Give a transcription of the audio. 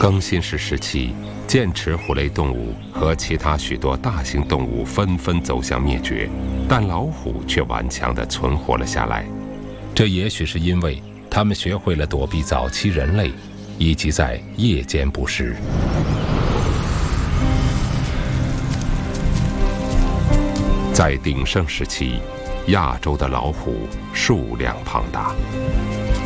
更新世时期，剑齿虎类动物和其他许多大型动物纷纷走向灭绝，但老虎却顽强地存活了下来。这也许是因为它们学会了躲避早期人类，以及在夜间捕食。在鼎盛时期，亚洲的老虎数量庞大。